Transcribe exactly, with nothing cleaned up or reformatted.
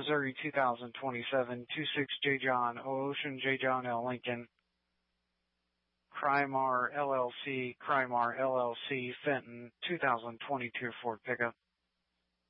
Missouri two thousand twenty-seven, two six J John, O Ocean J John L Lincoln, Crymar L L C, Crymar L L C, Fenton, two thousand twenty-two Ford pickup.